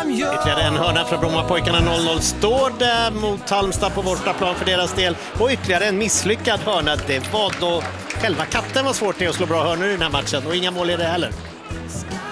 Ytterligare en hörna för Brommapojkarna. 0-0 står det mot Halmstad på bortaplan för deras del. Och ytterligare en misslyckad hörna. Det var då själva katten var svårt att slå bra hörnor i den här matchen. Och inga mål i det heller.